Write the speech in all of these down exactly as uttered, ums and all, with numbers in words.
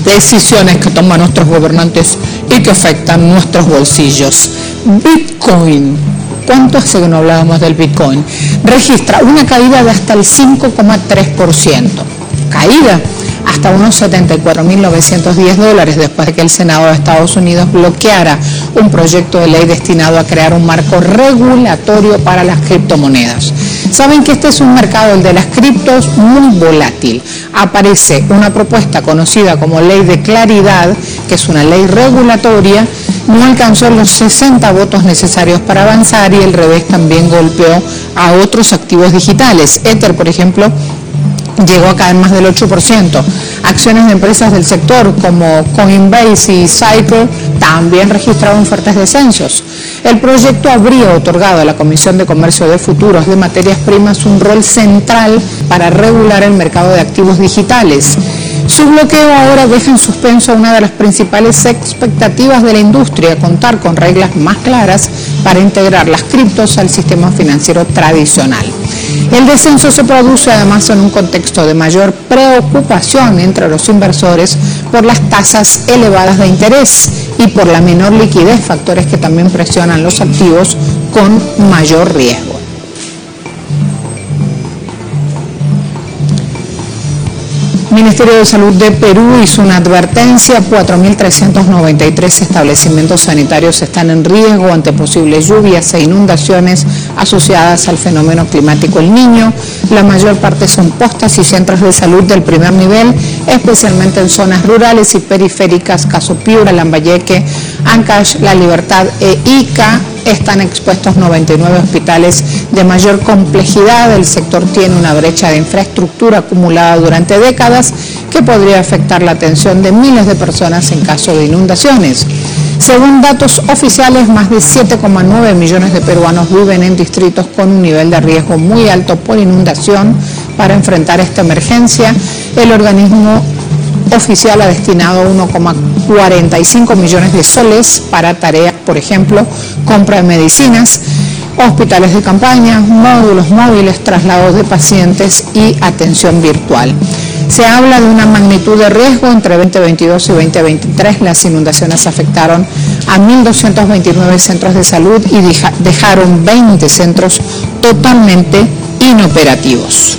decisiones que toman nuestros gobernantes y que afectan nuestros bolsillos. Bitcoin. ¿Cuánto hace que no hablábamos del Bitcoin? Registra una caída de hasta el cinco coma tres por ciento. Caída hasta unos setenta y cuatro mil novecientos diez dólares después de que el Senado de Estados Unidos bloqueara un proyecto de ley destinado a crear un marco regulatorio para las criptomonedas. Saben que este es un mercado, el de las criptos, muy volátil. Aparece una propuesta conocida como Ley de Claridad, que es una ley regulatoria, no alcanzó los sesenta votos necesarios para avanzar y el revés también golpeó a otros activos digitales. Ether, por ejemplo, llegó a caer más del ocho por ciento. Acciones de empresas del sector como Coinbase y Cycle también registraron fuertes descensos. El proyecto habría otorgado a la Comisión de Comercio de Futuros de Materias Primas un rol central para regular el mercado de activos digitales. Su bloqueo ahora deja en suspenso una de las principales expectativas de la industria, contar con reglas más claras para integrar las criptos al sistema financiero tradicional. El descenso se produce además en un contexto de mayor preocupación entre los inversores por las tasas elevadas de interés y por la menor liquidez, factores que también presionan los activos con mayor riesgo. El Ministerio de Salud de Perú hizo una advertencia: cuatro mil trescientos noventa y tres establecimientos sanitarios están en riesgo ante posibles lluvias e inundaciones asociadas al fenómeno climático El Niño. La mayor parte son postas y centros de salud del primer nivel, especialmente en zonas rurales y periféricas, caso Piura, Lambayeque, Ancash, La Libertad e Ica. Están expuestos noventa y nueve hospitales de mayor complejidad. El sector tiene una brecha de infraestructura acumulada durante décadas que podría afectar la atención de miles de personas en caso de inundaciones. Según datos oficiales, más de siete coma nueve millones de peruanos viven en distritos con un nivel de riesgo muy alto por inundación. Para enfrentar esta emergencia, el organismo oficial ha destinado uno coma cuarenta y cinco millones de soles para tareas, por ejemplo, compra de medicinas, hospitales de campaña, módulos móviles, traslados de pacientes y atención virtual. Se habla de una magnitud de riesgo entre veinte veintidós y veinte veintitrés. Las inundaciones afectaron a mil doscientos veintinueve centros de salud y dejaron veinte centros totalmente inoperativos.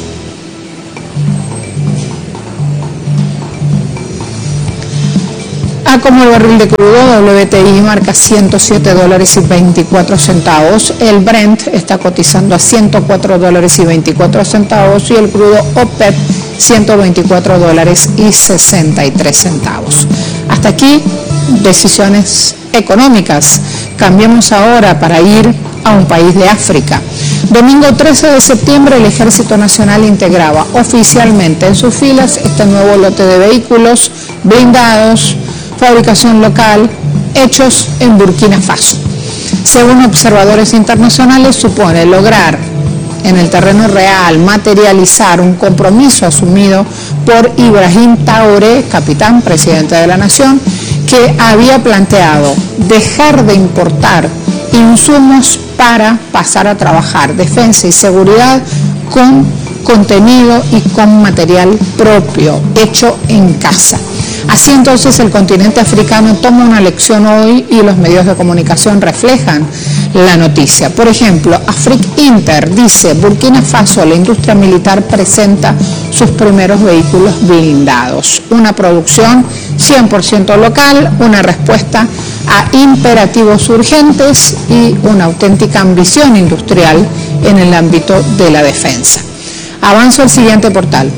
A como el barril de crudo, W T I marca ciento siete dólares y veinticuatro centavos, el Brent está cotizando a ciento cuatro dólares y veinticuatro centavos y el crudo OPEP ciento veinticuatro dólares y sesenta y tres centavos. Hasta aquí, decisiones económicas. Cambiemos ahora para ir a un país de África. Domingo trece de septiembre, el Ejército Nacional integraba oficialmente en sus filas este nuevo lote de vehículos blindados, fabricación local, hechos en Burkina Faso. Según observadores internacionales, supone lograr en el terreno real materializar un compromiso asumido por Ibrahim Traoré, capitán, presidente de la nación, que había planteado dejar de importar insumos para pasar a trabajar defensa y seguridad con contenido y con material propio, hecho en casa. Así entonces el continente africano toma una lección hoy y los medios de comunicación reflejan la noticia. Por ejemplo, Afrique Inter dice: Burkina Faso, la industria militar presenta sus primeros vehículos blindados. Una producción cien por ciento local, una respuesta a imperativos urgentes y una auténtica ambición industrial en el ámbito de la defensa. Avanzo al siguiente portal.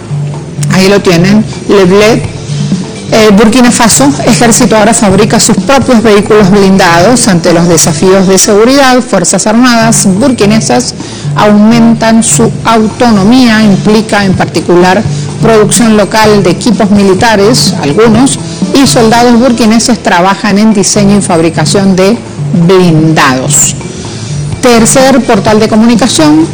Ahí lo tienen, Le Bled. Eh, Burkina Faso, ejército ahora fabrica sus propios vehículos blindados. Ante los desafíos de seguridad, Fuerzas Armadas burkinesas aumentan su autonomía, implica en particular producción local de equipos militares, algunos, y soldados burkineses trabajan en diseño y fabricación de blindados. Tercer portal de comunicación,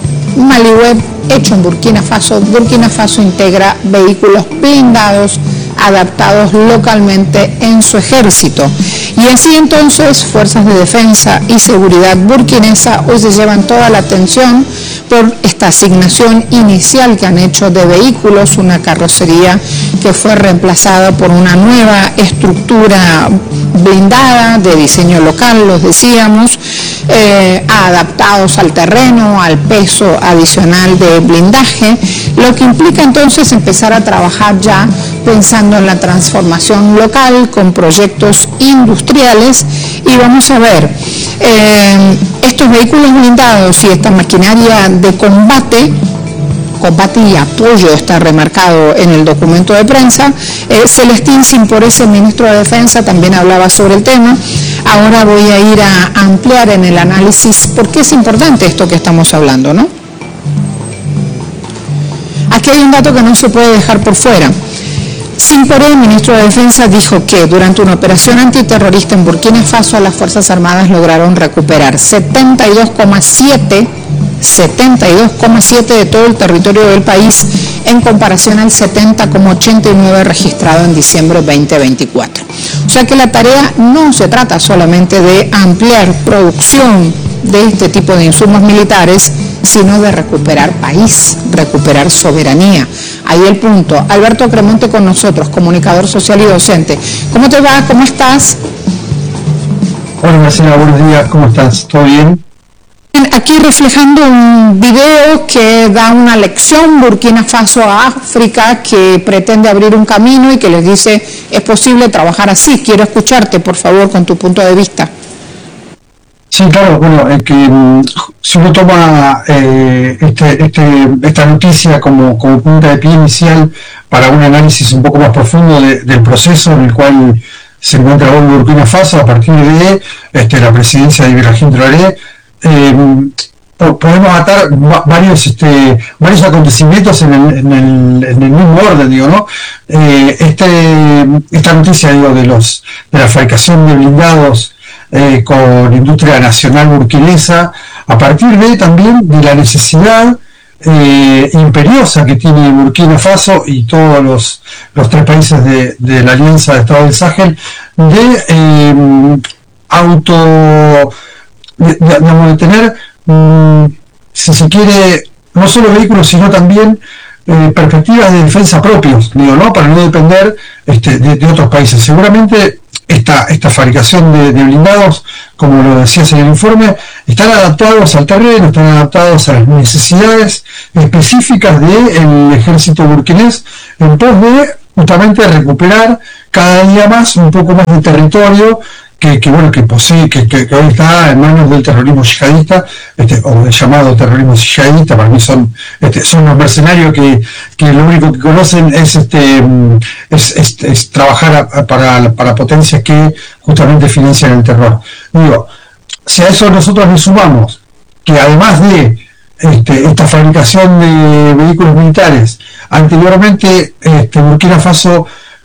Maliweb, hecho en Burkina Faso. Burkina Faso integra vehículos blindados adaptados localmente en su ejército. Y así entonces, fuerzas de defensa y seguridad burkinesa hoy se llevan toda la atención por esta asignación inicial que han hecho de vehículos, una carrocería que fue reemplazada por una nueva estructura blindada de diseño local, los decíamos, eh, adaptados al terreno, al peso adicional de blindaje, lo que implica entonces empezar a trabajar ya pensando en la transformación local con proyectos industriales. Y vamos a ver, eh, estos vehículos blindados y esta maquinaria de combate, combate y apoyo está remarcado en el documento de prensa. eh, Celestín Simporese, el ministro de Defensa, también hablaba sobre el tema. Ahora voy a ir a ampliar en el análisis por qué es importante esto que estamos hablando, ¿no? Aquí hay un dato que no se puede dejar por fuera. Simporé, el ministro de Defensa, dijo que durante una operación antiterrorista en Burkina Faso las Fuerzas Armadas lograron recuperar setenta y dos coma siete de todo el territorio del país en comparación al setenta coma ochenta y nueve registrado en diciembre veinte veinticuatro. O sea que la tarea no se trata solamente de ampliar producción de este tipo de insumos militares, sino de recuperar país, recuperar soberanía. Ahí el punto. Alberto Cremonte con nosotros, comunicador social y docente. ¿Cómo te va? ¿Cómo estás? Hola Marcela, buenos días. ¿Cómo estás? ¿Todo bien? Aquí reflejando un video que da una lección Burkina Faso a África, que pretende abrir un camino y que les dice es posible trabajar así. Quiero escucharte, por favor, con tu punto de vista. Sí, claro, bueno, es que um, si uno toma eh, este, este, esta noticia como, como punta de pie inicial para un análisis un poco más profundo de, del proceso en el cual se encuentra hoy Burkina Faso a partir de este, la presidencia de Ibrahim Traoré, eh, podemos atar varios este, varios acontecimientos en el, en el, en el mismo orden, digo, ¿no? Eh, este, esta noticia, digo, de los de la fabricación de blindados Eh, con industria nacional burkinesa, a partir de también de la necesidad eh, imperiosa que tiene Burkina Faso y todos los, los tres países de, de la Alianza de Estado del Sahel de eh, auto, de, de, de tener, um, si se quiere, no solo vehículos, sino también eh, perspectivas de defensa propios, digo, ¿no? Para no depender este, de, de otros países. Seguramente Esta, esta fabricación de, de blindados, como lo decías en el informe, están adaptados al terreno, están adaptados a las necesidades específicas del ejército burkinés en pos de justamente recuperar cada día más un poco más de territorio que, que bueno que posee, que, que, que hoy está en manos del terrorismo yihadista, este, o del llamado terrorismo yihadista. Para mí son este, son los mercenarios que, que lo único que conocen es este es, es, es trabajar a, para, para potencias que justamente financian el terror. Digo, si a eso nosotros le sumamos que además de este, esta fabricación de vehículos militares, anteriormente este, Burkina Faso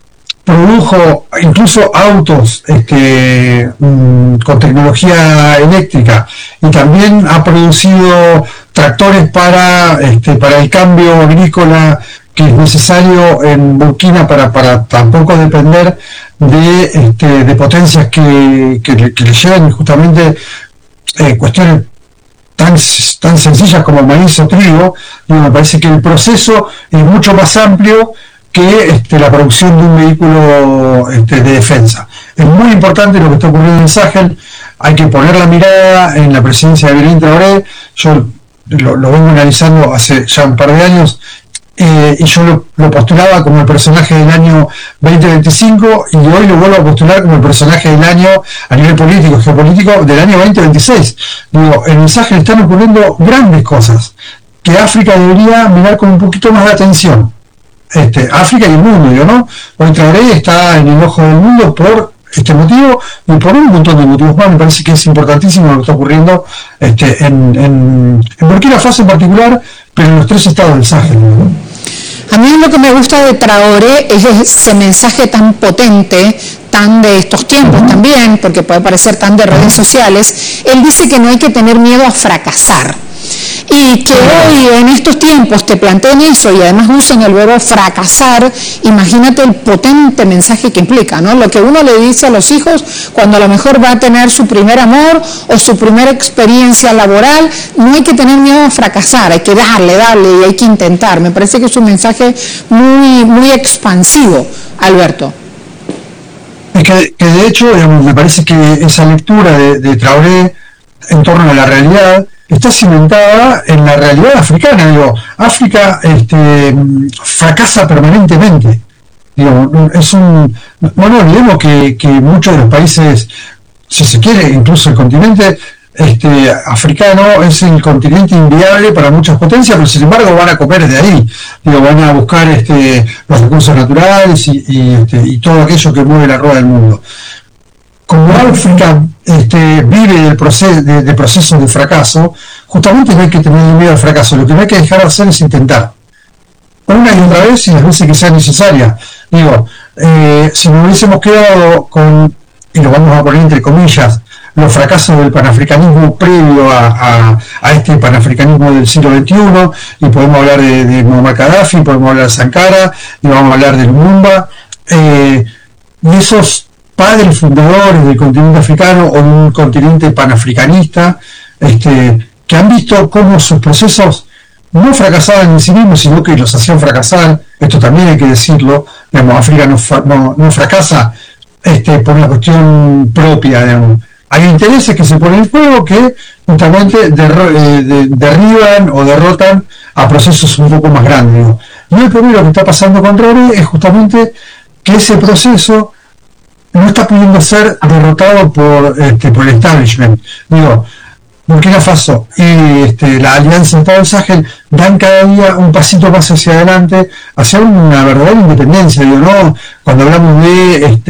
produjo incluso autos este, mmm, con tecnología eléctrica, y también ha producido tractores para, este, para el cambio agrícola que es necesario en Burkina para, para tampoco depender de, este, de potencias que, que, que le lleven justamente eh, cuestiones tan, tan sencillas como maíz o trigo. Y me parece que el proceso es mucho más amplio que este, la producción de un vehículo este, de defensa. Es muy importante lo que está ocurriendo en Sahel. Hay que poner la mirada en la presidencia de Ibrahim Traoré. Yo lo, lo vengo analizando hace ya un par de años, eh, y yo lo, lo postulaba como el personaje del año veinte veinticinco, y hoy lo vuelvo a postular como el personaje del año a nivel político, geopolítico, del año veinte veintiséis. Digo, en el Sahel están ocurriendo grandes cosas que África debería mirar con un poquito más de atención. Este, África y el mundo, ¿no? Hoy Traoré está en el ojo del mundo por este motivo y por un montón de motivos más. Me parece que es importantísimo lo que está ocurriendo este, en, en, en Burkina Faso en particular, pero en los tres estados del Sahel, ¿no? A mí lo que me gusta de Traoré es ese mensaje tan potente, tan de estos tiempos uh-huh. también, porque puede parecer tan de redes sociales. Él dice que no hay que tener miedo a fracasar. Y que hoy, en estos tiempos, te planteen eso y además usen el verbo fracasar, imagínate el potente mensaje que implica, ¿no? Lo que uno le dice a los hijos cuando a lo mejor va a tener su primer amor o su primera experiencia laboral, no hay que tener miedo a fracasar, hay que darle, darle y hay que intentar. Me parece que es un mensaje muy, muy expansivo, Alberto. Es que, que de hecho, digamos, me parece que esa lectura de, de Traoré en torno a la realidad está cimentada en la realidad africana. Digo, África este, fracasa permanentemente. Digo, es un, no nos olvidemos que, que muchos de los países, si se quiere, incluso el continente este, africano es el continente inviable para muchas potencias, pero sin embargo van a comer de ahí. Digo, van a buscar este, los recursos naturales y, y, este, y todo aquello que mueve la rueda del mundo. Como África este, vive del proceso, de, de procesos de fracaso, justamente no hay que tener miedo al fracaso, lo que no hay que dejar de hacer es intentar. Una y otra vez y las veces que sea necesaria. Digo, eh, si nos hubiésemos quedado con, y lo vamos a poner entre comillas, los fracasos del panafricanismo previo a, a, a este panafricanismo del siglo veintiuno, y podemos hablar de, de Muammar Gaddafi, podemos hablar de Sankara, y vamos a hablar del Lumumba, eh, y esos padres fundadores del continente africano o de un continente panafricanista, este, que han visto cómo sus procesos no fracasaban en sí mismos, sino que los hacían fracasar. Esto también hay que decirlo. Digamos, África no, no, no fracasa este, por una cuestión propia. Digamos. Hay intereses que se ponen en juego que justamente derro eh, de, derriban o derrotan a procesos un poco más grandes. Digo. Y el primero que está pasando con Traoré es justamente que ese proceso no está pudiendo ser derrotado por, este, por el establishment. Digo, Burkina Faso y este, la Alianza Estado del Sahel dan cada día un pasito más hacia adelante, hacia una verdadera independencia. Digo, no, cuando hablamos de, este,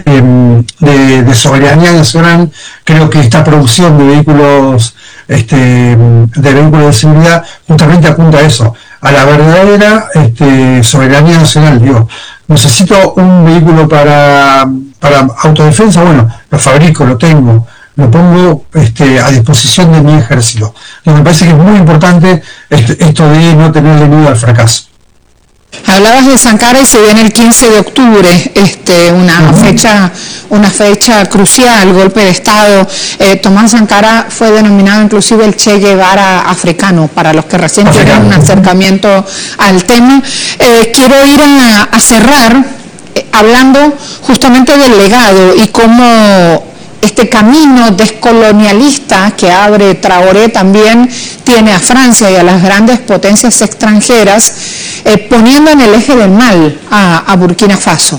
de, de soberanía nacional, creo que esta producción de vehículos, este, de vehículos de seguridad, justamente apunta a eso, a la verdadera este, soberanía nacional. Digo, necesito un vehículo para, para autodefensa, bueno, lo fabrico, lo tengo, lo pongo este, a disposición de mi ejército. Y me parece que es muy importante este, esto de no tenerle miedo al fracaso. Hablabas de Sankara y se viene el quince de octubre, este, una uh-huh. fecha, una fecha crucial, golpe de Estado. Eh, Tomás Sankara fue denominado inclusive el Che Guevara africano, para los que recién africano. tienen un acercamiento al tema. Eh, quiero ir a, a cerrar eh, hablando justamente del legado y cómo este camino descolonialista que abre Traoré también tiene a Francia y a las grandes potencias extranjeras eh, poniendo en el eje del mal a, a Burkina Faso.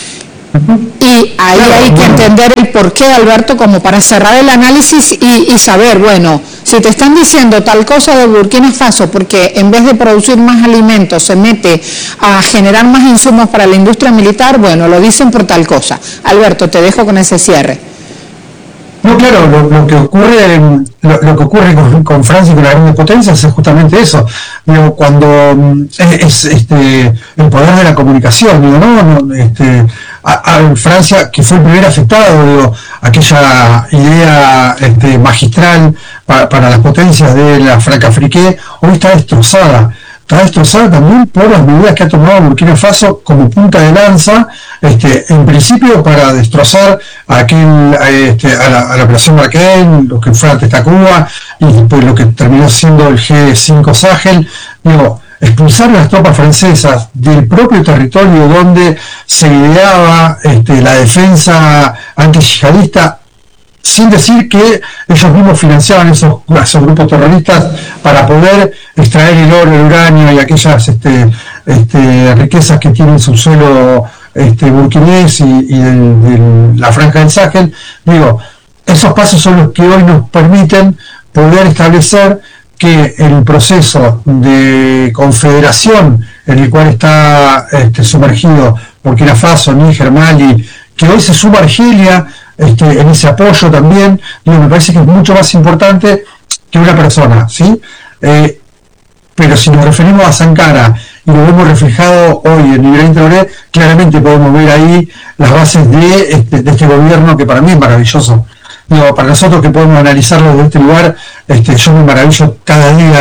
Y ahí hay que entender el porqué, Alberto, como para cerrar el análisis y, y saber, bueno, si te están diciendo tal cosa de Burkina Faso porque en vez de producir más alimentos se mete a generar más insumos para la industria militar, bueno, lo dicen por tal cosa. Alberto, te dejo con ese cierre. No, claro, lo, lo que ocurre lo, lo que ocurre con, con Francia y con las grandes potencias es justamente eso. Digo, cuando es, es este el poder de la comunicación, digo, no, no este a, a Francia, que fue el primer afectado, digo, aquella idea este, magistral para, para las potencias de la Francafrique, hoy está destrozada. Está destrozada también por las medidas que ha tomado Burkina Faso como punta de lanza, este, en principio para destrozar a, aquel, a, este, a, la, a la operación Barkhane, lo que fue antes Tacuba, y después lo que terminó siendo el G cinco Sahel. Digo, expulsar a las tropas francesas del propio territorio donde se ideaba este, la defensa antiyihadista, sin decir que ellos mismos financiaban esos, esos grupos terroristas para poder extraer el oro, el uranio y aquellas este, este, riquezas que tiene el subsuelo este, burkinés y, y del, del, la franja del Sahel. Digo, esos pasos son los que hoy nos permiten poder establecer que el proceso de confederación en el cual está este, sumergido Burkina Faso, Níger, Mali, que hoy se suma Argelia, Este, en ese apoyo también, digo, me parece que es mucho más importante que una persona, ¿sí? Eh, pero si nos referimos a Sankara y lo vemos reflejado hoy en Ibrahim Traoré, claramente podemos ver ahí las bases de este, de este gobierno que para mí es maravilloso. Digo, para nosotros que podemos analizarlo desde este lugar, este, yo me maravillo cada día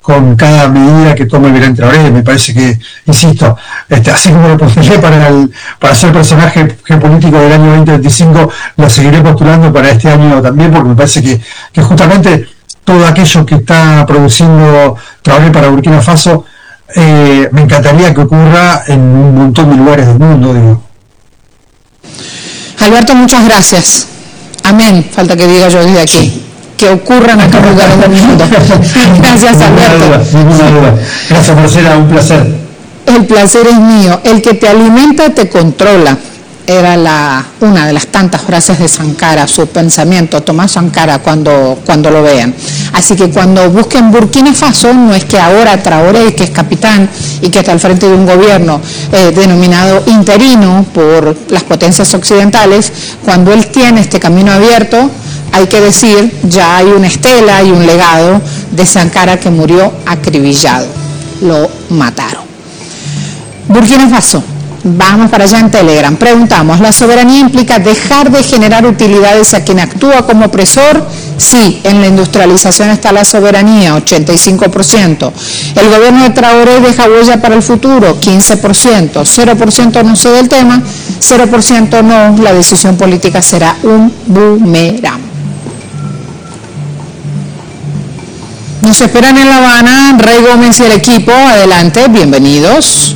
con cada medida que tome Belén Traoré. Me parece que, insisto, este, así como lo postulé para, el, para ser personaje geopolítico del año veinte veinticinco, lo seguiré postulando para este año también, porque me parece que, que justamente todo aquello que está produciendo Traoré para Burkina Faso, eh, me encantaría que ocurra en un montón de lugares del mundo, digo. Alberto, muchas gracias. Amén, falta que diga yo desde aquí. Sí. Que ocurran en cada lugar del mundo. Gracias, Alberto. Ninguna duda, ninguna duda. Gracias, Marcela, un placer. El placer es mío. El que te alimenta te controla. Era la, una de las tantas frases de Sankara, su pensamiento, Tomás Sankara, cuando, cuando lo vean. Así que cuando busquen Burkina Faso, no es que ahora Traoré, que es capitán y que está al frente de un gobierno eh, denominado interino por las potencias occidentales, cuando él tiene este camino abierto, hay que decir, ya hay una estela y un legado de Sankara que murió acribillado. Lo mataron. Burkina Faso. Vamos para allá en Telegram. Preguntamos, ¿la soberanía implica dejar de generar utilidades a quien actúa como opresor? Sí, en la industrialización está la soberanía, ochenta y cinco por ciento. El gobierno de Traoré deja huella para el futuro, quince por ciento. cero por ciento no sé del tema, cero por ciento no, la decisión política será un boomerang. Nos esperan en La Habana, Rey Gómez y el equipo. Adelante, bienvenidos.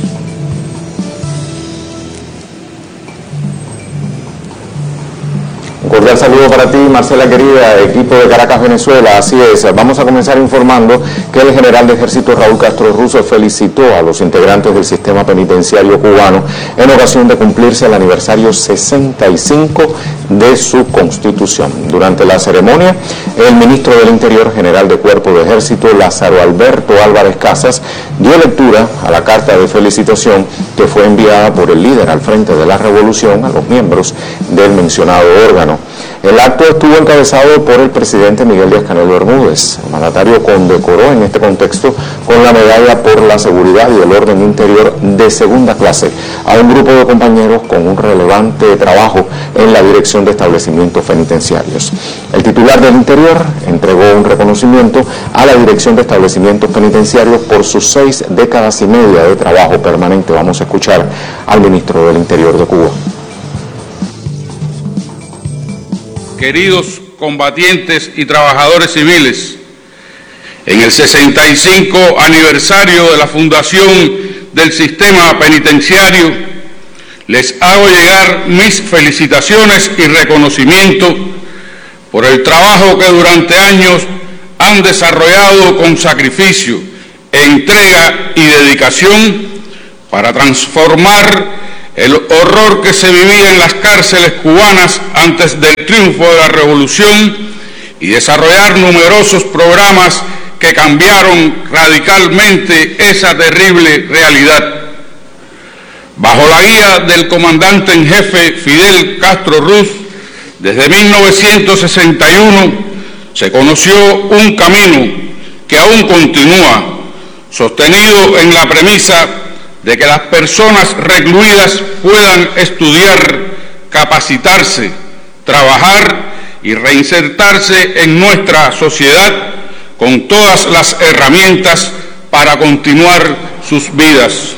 Un cordial saludo para ti, Marcela querida, equipo de Caracas, Venezuela. Así es, vamos a comenzar informando que el general de ejército Raúl Castro Russo felicitó a los integrantes del sistema penitenciario cubano en ocasión de cumplirse el aniversario sesenta y cinco de su constitución. Durante la ceremonia, el ministro del Interior, general de Cuerpo de Ejército, Lázaro Alberto Álvarez Casas, dio lectura a la carta de felicitación que fue enviada por el líder al frente de la revolución a los miembros del mencionado órgano. El acto estuvo encabezado por el presidente Miguel Díaz-Canel Bermúdez. El mandatario condecoró en este contexto con la medalla por la seguridad y el orden interior de segunda clase a un grupo de compañeros con un relevante trabajo en la dirección de establecimientos penitenciarios. El titular del Interior entregó un reconocimiento a la dirección de establecimientos penitenciarios por sus seis décadas y media de trabajo permanente. Vamos a escuchar al ministro del Interior de Cuba. Queridos combatientes y trabajadores civiles, en el sesenta y cinco aniversario de la fundación del sistema penitenciario, les hago llegar mis felicitaciones y reconocimiento por el trabajo que durante años han desarrollado con sacrificio, entrega y dedicación para transformar el horror que se vivía en las cárceles cubanas antes del triunfo de la revolución y desarrollar numerosos programas que cambiaron radicalmente esa terrible realidad. Bajo la guía del comandante en jefe Fidel Castro Ruz, desde mil novecientos sesenta y uno se conoció un camino que aún continúa, sostenido en la premisa de que las personas recluidas puedan estudiar, capacitarse, trabajar y reinsertarse en nuestra sociedad con todas las herramientas para continuar sus vidas.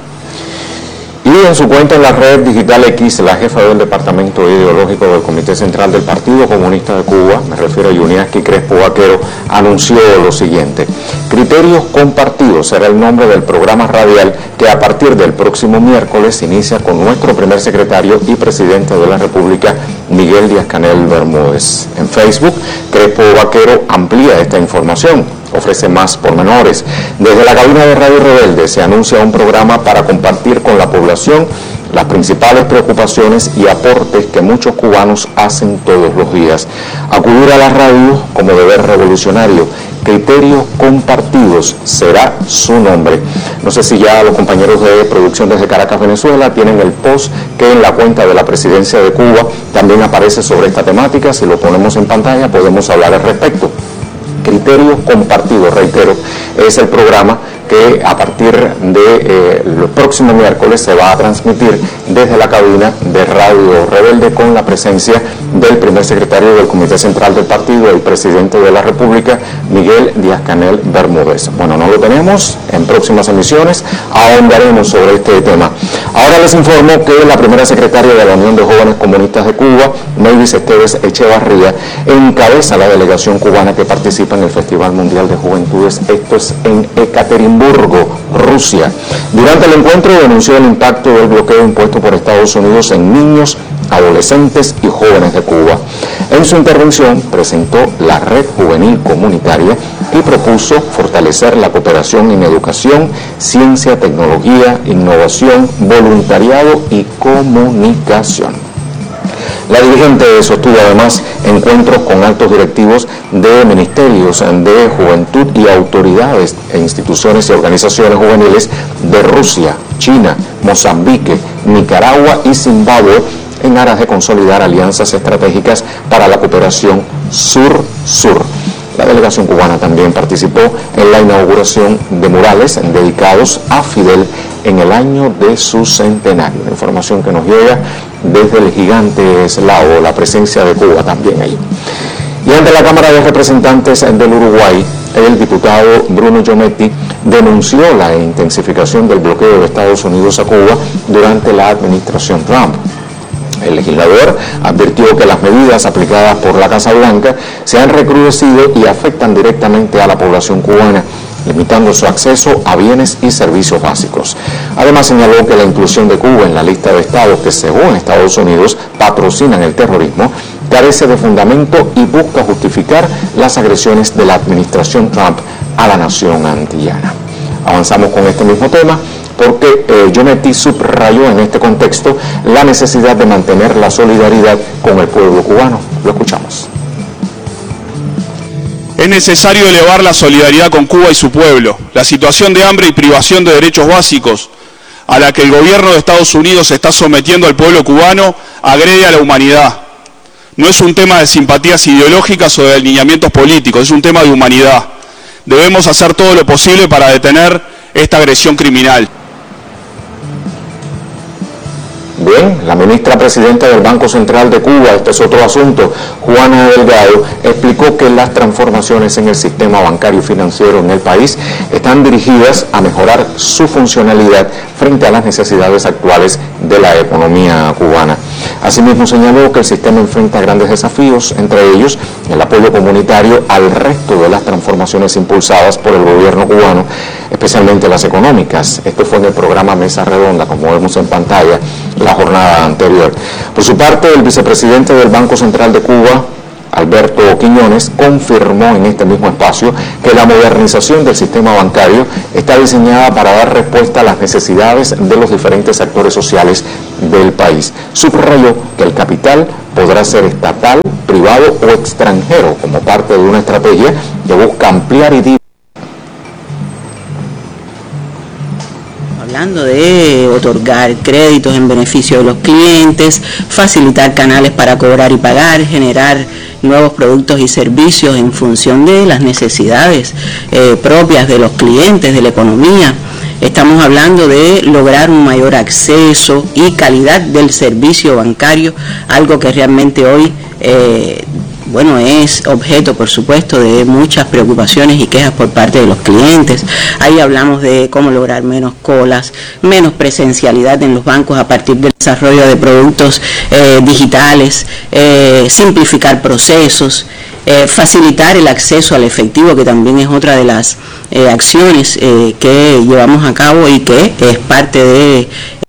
Y en su cuenta en la red digital X, la jefa del Departamento Ideológico del Comité Central del Partido Comunista de Cuba, me refiero a Yuniaski Crespo Vaquero, anunció lo siguiente: Criterios Compartidos será el nombre del programa radial que a partir del próximo miércoles inicia con nuestro primer secretario y presidente de la República, Miguel Díaz-Canel Bermúdez. En Facebook, Crespo Vaquero amplía esta información, ofrece más pormenores. Desde la cabina de Radio Rebelde se anuncia un programa para compartir con la población las principales preocupaciones y aportes que muchos cubanos hacen todos los días. Acudir a la radio como deber revolucionario. Criterios Compartidos será su nombre. No sé si ya los compañeros de producción desde Caracas, Venezuela, tienen el post que en la cuenta de la Presidencia de Cuba también aparece sobre esta temática. Si lo ponemos en pantalla podemos hablar al respecto. Criterios Compartidos, reitero, es el programa que a partir de eh, el próximo miércoles se va a transmitir desde la cabina de Radio Rebelde con la presencia del primer secretario del Comité Central del partido, el presidente de la República, Miguel Díaz-Canel Bermúdez. Bueno, no lo tenemos, en próximas emisiones ahondaremos sobre este tema. Ahora les informo que la primera secretaria de la Unión de Jóvenes Comunistas de Cuba, Mavis Esteves Echevarría, encabeza la delegación cubana que participa en el Festival Mundial de Juventudes, esto es en Ekaterimburgo, Rusia. Durante el encuentro denunció el impacto del bloqueo impuesto por Estados Unidos en niños, adolescentes y jóvenes de Cuba. En su intervención presentó la Red Juvenil Comunitaria y propuso fortalecer la cooperación en educación, ciencia, tecnología, innovación, voluntariado y comunicación. La dirigente sostuvo además encuentros con altos directivos de ministerios de juventud y autoridades e instituciones y organizaciones juveniles de Rusia, China, Mozambique, Nicaragua y Zimbabue en aras de consolidar alianzas estratégicas para la cooperación sur-sur. La delegación cubana también participó en la inauguración de murales dedicados a Fidel en el año de su centenario. La información que nos llega desde el gigante eslavo, la presencia de Cuba también ahí. Y ante la Cámara de Representantes del Uruguay, el diputado Bruno Giometti denunció la intensificación del bloqueo de Estados Unidos a Cuba durante la administración Trump. El legislador advirtió que las medidas aplicadas por la Casa Blanca se han recrudecido y afectan directamente a la población cubana, limitando su acceso a bienes y servicios básicos. Además señaló que la inclusión de Cuba en la lista de estados que, según Estados Unidos, patrocinan el terrorismo, carece de fundamento y busca justificar las agresiones de la administración Trump a la nación antillana. Avanzamos con este mismo tema porque eh, Giometti subrayó en este contexto la necesidad de mantener la solidaridad con el pueblo cubano. Lo escuchamos. Es necesario elevar la solidaridad con Cuba y su pueblo. La situación de hambre y privación de derechos básicos a la que el gobierno de Estados Unidos está sometiendo al pueblo cubano agrede a la humanidad. No es un tema de simpatías ideológicas o de alineamientos políticos, es un tema de humanidad. Debemos hacer todo lo posible para detener esta agresión criminal. Bien, la ministra presidenta del Banco Central de Cuba, este es otro asunto, Juana Delgado, explicó que las transformaciones en el sistema bancario y financiero en el país están dirigidas a mejorar su funcionalidad frente a las necesidades actuales de la economía cubana. Asimismo señaló que el sistema enfrenta grandes desafíos, entre ellos el apoyo comunitario al resto de las transformaciones impulsadas por el gobierno cubano, especialmente las económicas. Esto fue en el programa Mesa Redonda, como vemos en pantalla, la jornada anterior. Por su parte, el vicepresidente del Banco Central de Cuba, Alberto Quiñones, confirmó en este mismo espacio que la modernización del sistema bancario está diseñada para dar respuesta a las necesidades de los diferentes actores sociales del país. Subrayó que el capital podrá ser estatal, privado o extranjero como parte de una estrategia que busca ampliar y diversificar. Hablando de otorgar créditos en beneficio de los clientes, facilitar canales para cobrar y pagar, generar nuevos productos y servicios en función de las necesidades eh, propias de los clientes, de la economía. Estamos hablando de lograr un mayor acceso y calidad del servicio bancario, algo que realmente hoy eh, bueno, es objeto, por supuesto, de muchas preocupaciones y quejas por parte de los clientes. Ahí hablamos de cómo lograr menos colas, menos presencialidad en los bancos a partir del desarrollo de productos eh, digitales, eh, simplificar procesos, eh, facilitar el acceso al efectivo, que también es otra de las eh, acciones eh, que llevamos a cabo y que es parte de...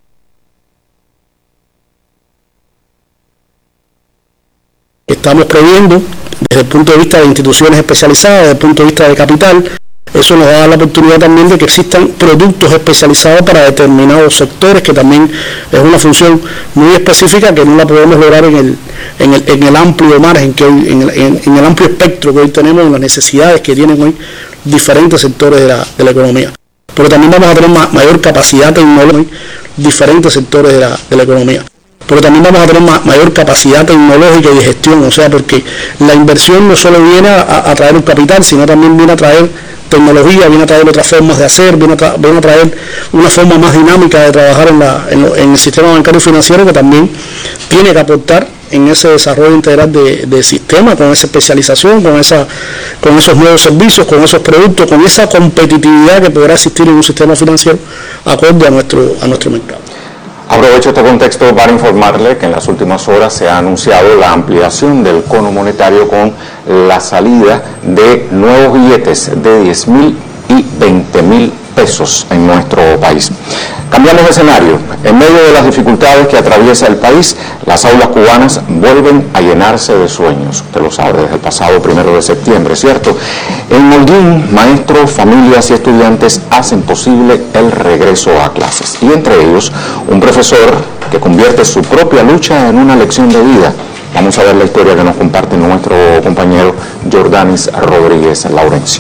Estamos previendo desde el punto de vista de instituciones especializadas, desde el punto de vista de capital. Eso nos da la oportunidad también de que existan productos especializados para determinados sectores, que también es una función muy específica que no la podemos lograr en el, en el, en el amplio margen, que hoy, en, el, en, en el amplio espectro que hoy tenemos, en las necesidades que tienen hoy diferentes sectores de la, de la economía. Pero también vamos a tener ma, mayor capacidad tecnológica en diferentes sectores de la, de la economía. Pero también vamos a tener ma, mayor capacidad tecnológica y de gestión, o sea, porque la inversión no solo viene a, a traer un capital, sino también viene a traer tecnología, viene a traer otras formas de hacer, viene a, tra viene a traer una forma más dinámica de trabajar en, la, en, lo, en el sistema bancario y financiero, que también tiene que aportar en ese desarrollo integral de, de sistema, con esa especialización, con, esa, con esos nuevos servicios, con esos productos, con esa competitividad que podrá existir en un sistema financiero acorde a nuestro, a nuestro mercado. Aprovecho este contexto para informarle que en las últimas horas se ha anunciado la ampliación del cono monetario con la salida de nuevos billetes de diez mil y veinte mil pesos en nuestro país. Cambiamos de escenario. En medio de las dificultades que atraviesa el país, las aulas cubanas vuelven a llenarse de sueños. Usted lo sabe desde el pasado primero de septiembre, ¿cierto? En Holguín, maestros, familias y estudiantes hacen posible el regreso a clases. Y entre ellos, un profesor que convierte su propia lucha en una lección de vida. Vamos a ver la historia que nos comparte nuestro compañero Jordanis Rodríguez Laurencio.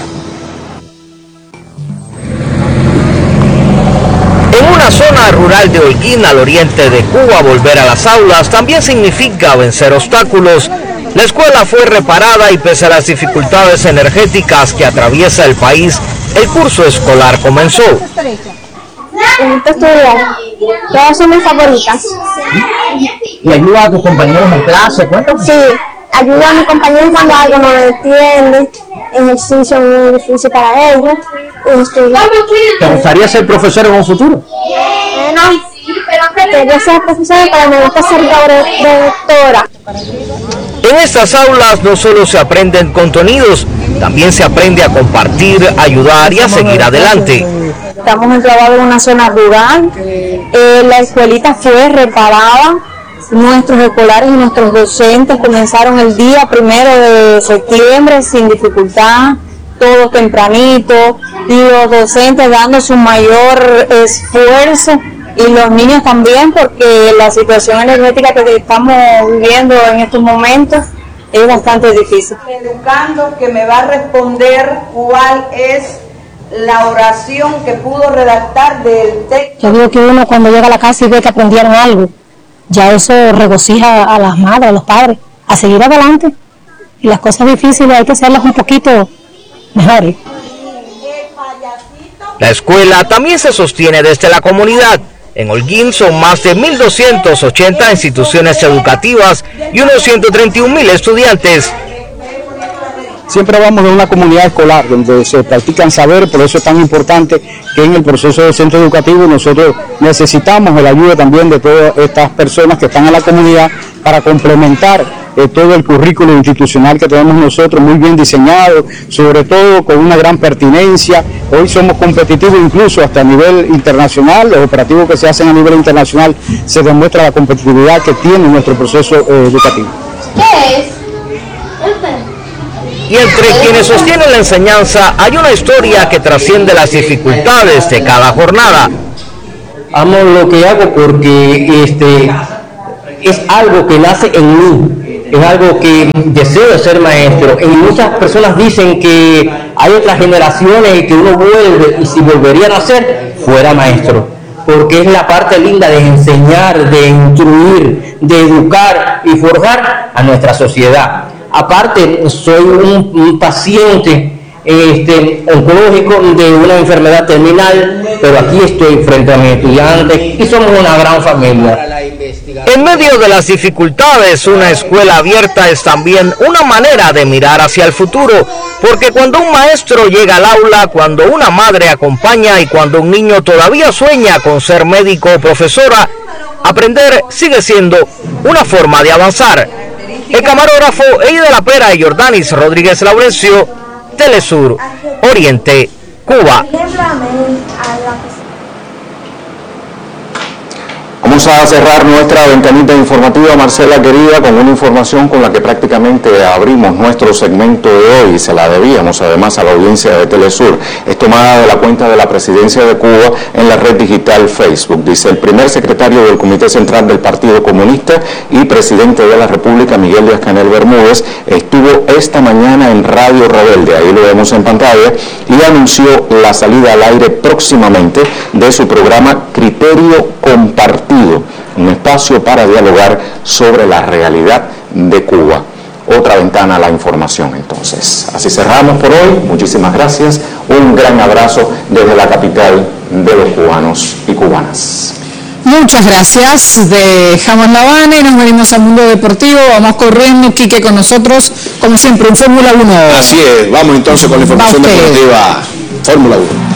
En una zona rural de Holguín, al oriente de Cuba, volver a las aulas también significa vencer obstáculos. La escuela fue reparada y pese a las dificultades energéticas que atraviesa el país, el curso escolar comenzó. Me gusta estudiar, todas son mis favoritas. ¿Y ayuda a tus compañeros en clase? Cuéntame. Sí, ayuda a mis compañeros cuando algo no entiende, ejercicio muy difícil para ellos. ¿Te gustaría ser profesor en un futuro? Bueno, quería ser profesora, pero me gusta ser doctora. En estas aulas no solo se aprenden contenidos, también se aprende a compartir, ayudar y a seguir adelante. Estamos enclavados en una zona rural, eh, la escuelita fue reparada, nuestros escolares y nuestros docentes comenzaron el día primero de septiembre sin dificultad, todo tempranito, y los docentes dando su mayor esfuerzo y los niños también, porque la situación energética que estamos viviendo en estos momentos es bastante difícil. Educando que me va a responder cuál es la oración que pudo redactar del texto. Yo digo que uno cuando llega a la casa y ve que aprendieron algo, ya eso regocija a las madres, a los padres, a seguir adelante. Y las cosas difíciles hay que hacerlas un poquito mejores. La escuela también se sostiene desde la comunidad. En Holguín son más de mil doscientas ochenta instituciones educativas y unos ciento treinta y un mil estudiantes. Siempre hablamos de una comunidad escolar donde se practican saber, por eso es tan importante que en el proceso del centro educativo nosotros necesitamos la ayuda también de todas estas personas que están en la comunidad para complementar eh, todo el currículo institucional que tenemos nosotros muy bien diseñado, sobre todo con una gran pertinencia. Hoy somos competitivos incluso hasta a nivel internacional, los operativos que se hacen a nivel internacional se demuestra la competitividad que tiene nuestro proceso eh, educativo. ¿Qué es? Y entre quienes sostienen la enseñanza hay una historia que trasciende las dificultades de cada jornada. Amo lo que hago porque este, es algo que nace en mí, es algo que deseo ser maestro. Y muchas personas dicen que hay otras generaciones y que uno vuelve y si volvería a nacer, fuera maestro. Porque es la parte linda de enseñar, de instruir, de educar y forjar a nuestra sociedad. Aparte, soy un, un paciente este, oncológico de una enfermedad terminal, pero aquí estoy frente a mis estudiantes y somos una gran familia. En medio de las dificultades, una escuela abierta es también una manera de mirar hacia el futuro, porque cuando un maestro llega al aula, cuando una madre acompaña y cuando un niño todavía sueña con ser médico o profesora, aprender sigue siendo una forma de avanzar. El camarógrafo Eddie de la Pera y Jordanis Rodríguez Laurencio, Telesur, Oriente, Cuba. Vamos a cerrar nuestra ventanita informativa, Marcela querida, con una información con la que prácticamente abrimos nuestro segmento de hoy. Se la debíamos además a la audiencia de Telesur. Es tomada de la cuenta de la Presidencia de Cuba en la red digital Facebook. Dice: el primer secretario del Comité Central del Partido Comunista y presidente de la República, Miguel Díaz-Canel Bermúdez, estuvo esta mañana en Radio Rebelde, ahí lo vemos en pantalla, y anunció la salida al aire próximamente de su programa Criterio Compartido, un espacio para dialogar sobre la realidad de Cuba. otra ventana a la información. Entonces, así cerramos por hoy. Muchísimas gracias. Un gran abrazo desde la capital de los cubanos y cubanas. Muchas gracias. Dejamos La Habana y nos venimos al mundo deportivo. Vamos corriendo, Quique con nosotros, como siempre, en Fórmula uno. Así es, vamos entonces con la información deportiva Fórmula uno.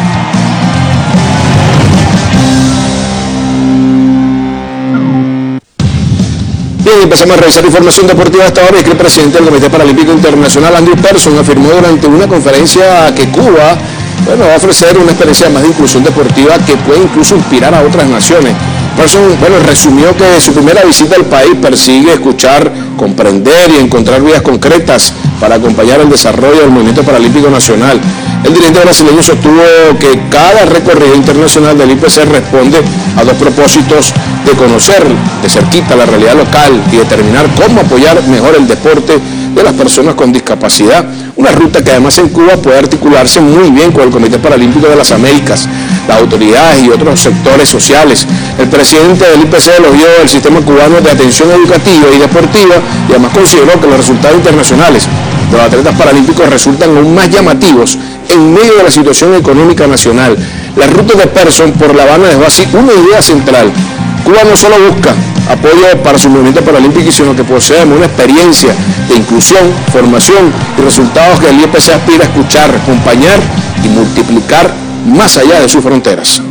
Bien, empezamos a revisar información deportiva hasta ahora, y que el presidente del Comité Paralímpico Internacional, Andrew Persson, afirmó durante una conferencia que Cuba, bueno, va a ofrecer una experiencia más de inclusión deportiva que puede incluso inspirar a otras naciones. Persson, bueno, resumió que su primera visita al país persigue escuchar, comprender y encontrar vías concretas para acompañar el desarrollo del movimiento paralímpico nacional. El dirigente brasileño sostuvo que cada recorrido internacional del I P C responde a dos propósitos: de conocer de cerquita la realidad local y determinar cómo apoyar mejor el deporte de las personas con discapacidad. Una ruta que además en Cuba puede articularse muy bien con el Comité Paralímpico de las Américas, las autoridades y otros sectores sociales. El presidente del I P C elogió el sistema cubano de atención educativa y deportiva y además consideró que los resultados internacionales de los atletas paralímpicos resultan aún más llamativos en medio de la situación económica nacional. La ruta de Persson por La Habana dejó así una idea central: Cuba no solo busca apoyo para su movimiento paralímpico, sino que posee una experiencia de inclusión, formación y resultados que el I P C aspira a escuchar, acompañar y multiplicar más allá de sus fronteras.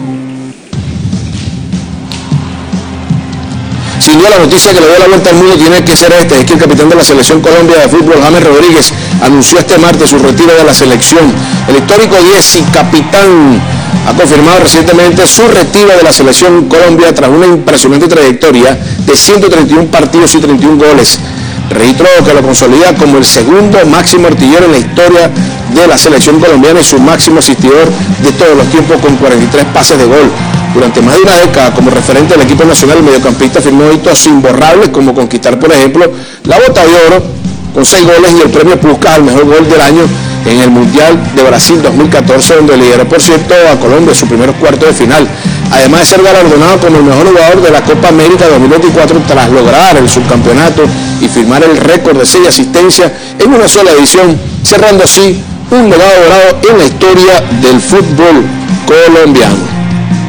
Sin duda, la noticia que le dio la vuelta al mundo tiene que ser esta: es que el capitán de la selección Colombia de fútbol, James Rodríguez, anunció este martes su retiro de la selección. El histórico diez y capitán ha confirmado recientemente su retiro de la selección Colombia tras una impresionante trayectoria de ciento treinta y uno partidos y treinta y uno goles. Registro que lo consolida como el segundo máximo artillero en la historia de la selección colombiana y su máximo asistidor de todos los tiempos, con cuarenta y tres pases de gol. Durante más de una década como referente del equipo nacional, el mediocampista firmó hitos imborrables como conquistar, por ejemplo, la Bota de Oro con seis goles y el premio Puskás al mejor gol del año en el Mundial de Brasil dos mil catorce, donde lideró, por cierto, a Colombia en su primer cuarto de final. Además de ser galardonado como el mejor jugador de la Copa América dos mil veinticuatro tras lograr el subcampeonato y firmar el récord de seis asistencias en una sola edición, cerrando así un legado dorado en la historia del fútbol colombiano.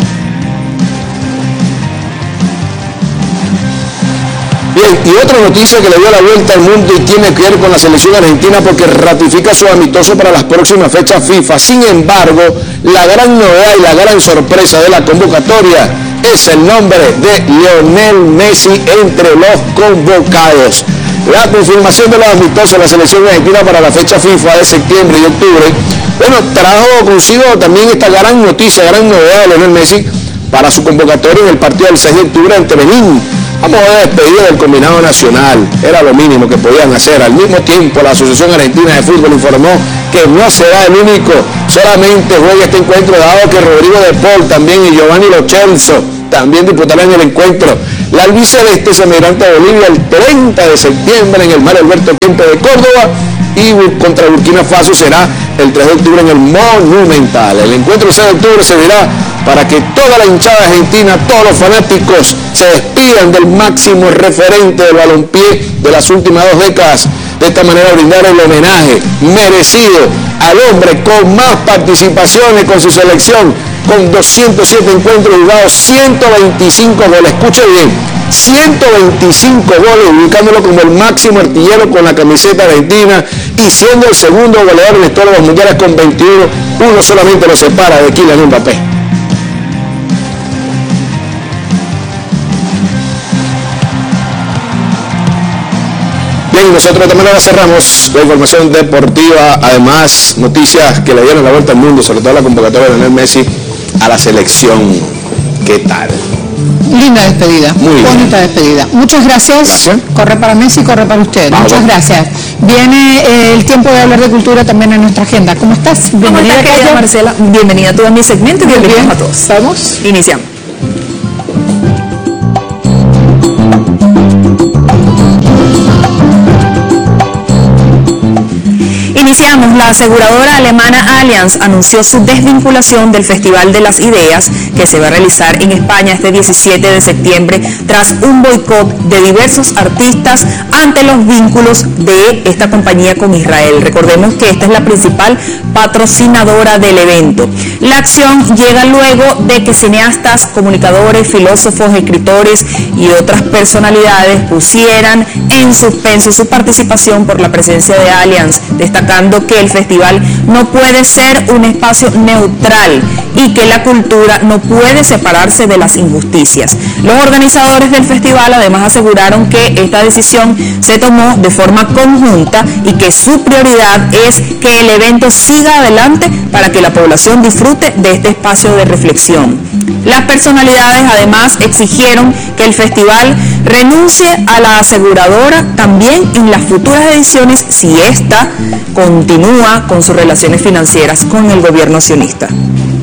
Bien, y otra noticia que le dio la vuelta al mundo y tiene que ver con la selección argentina, porque ratifica su amistoso para las próximas fechas FIFA. Sin embargo, la gran novedad y la gran sorpresa de la convocatoria es el nombre de Lionel Messi entre los convocados. La confirmación de los amistosos de la selección argentina para la fecha FIFA de septiembre y octubre, bueno, trajo consigo también esta gran noticia, gran novedad de Lionel Messi para su convocatoria en el partido del seis de octubre ante Benín, a modo de despedida del combinado nacional. Era lo mínimo que podían hacer. Al mismo tiempo, la Asociación Argentina de Fútbol informó que no será el único, solamente juega este encuentro, dado que Rodrigo de Paul también y Giovanni Lo Celso también disputarán el encuentro. La albiceleste se medirá ante Bolivia el treinta de septiembre en el Mario Alberto Kempes de Córdoba, y contra Burkina Faso será el tres de octubre en el Monumental. El encuentro del seis de octubre servirá para que toda la hinchada argentina, todos los fanáticos, se despidan del máximo referente del balompié de las últimas dos décadas. De esta manera brindar el homenaje merecido al hombre con más participaciones con su selección, con doscientos siete encuentros jugados, ciento veinticinco goles. Escuche bien, ciento veinticinco goles, ubicándolo como el máximo artillero con la camiseta argentina y siendo el segundo goleador en la historia de los mundiales con veintiuno. Uno solamente lo separa de Kylian Mbappé. Bien, nosotros de esta manera cerramos la información deportiva. Además, noticias que le dieron la vuelta al mundo, sobre todo la convocatoria de Lionel Messi a la selección. ¿Qué tal? Linda despedida, muy bonita despedida. Muchas gracias. gracias. Corre para Messi, corre para usted. Vamos. Muchas gracias. Viene eh, el tiempo de hablar de cultura también en nuestra agenda. ¿Cómo estás? Bienvenida, ¿Cómo estás, querida Marcela. Bienvenida a todo mi segmento y bienvenidos a todos. Vamos. Iniciamos. Iniciamos la aseguradora alemana Allianz anunció su desvinculación del Festival de las Ideas, que se va a realizar en España este diecisiete de septiembre, tras un boicot de diversos artistas ante los vínculos de esta compañía con Israel. Recordemos que esta es la principal patrocinadora del evento. La acción llega luego de que cineastas, comunicadores, filósofos, escritores y otras personalidades pusieran en suspenso su participación por la presencia de Allianz, destacando que el festival no puede ser un espacio neutral y que la cultura no puede separarse de las injusticias. Los organizadores del festival además aseguraron que esta decisión se tomó de forma conjunta y que su prioridad es que el evento siga adelante para que la población disfrute de este espacio de reflexión. Las personalidades además exigieron que el festival renuncie a la aseguradora también en las futuras ediciones si ésta continúa con sus relaciones financieras con el gobierno sionista.